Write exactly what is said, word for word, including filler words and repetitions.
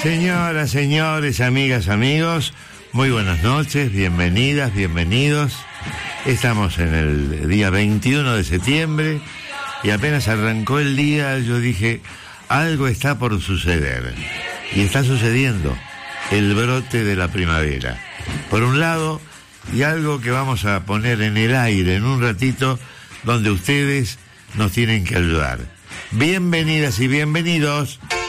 Señoras, señores, amigas, amigos, muy buenas noches, bienvenidas, bienvenidos. Estamos en el día veintiuno de septiembre y apenas arrancó el día yo dije, algo está por suceder. Y está sucediendo el brote de la primavera. Por un lado, y algo que vamos a poner en el aire en un ratito, donde ustedes nos tienen que ayudar. Bienvenidas y bienvenidos